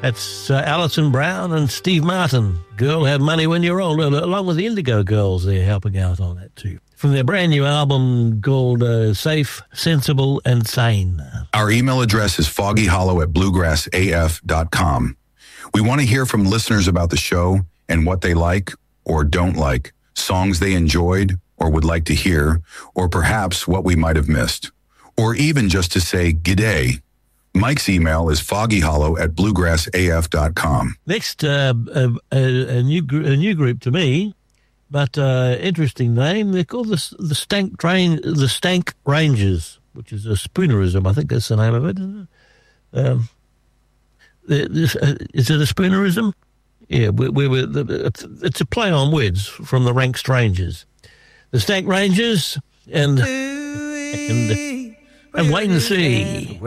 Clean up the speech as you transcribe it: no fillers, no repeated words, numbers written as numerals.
That's Alison Brown and Steve Martin. Girl Have Money When You're Old, along with the Indigo Girls. They're helping out on that too. From their brand new album called Safe, Sensible and Sane. Our email address is foggyhollow@bluegrassaf.com. We want to hear from listeners about the show and what they like or don't like, songs they enjoyed or would like to hear, or perhaps what we might have missed, or even just to say g'day. Mike's email is foggyhollow@bluegrassaf.com. Next, a new group to me, but interesting name. They're called the Stank Rangers, which is a spoonerism. I think that's the name of it, isn't it? Is it a spoonerism? Yeah, it's a play on words from the Rank Strangers. The Stank Rangers and wait and see.